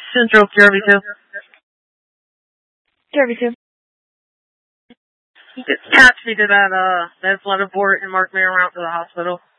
Central, Derby 2. Derby 2. Patch me to that flood abort and mark me around to the hospital.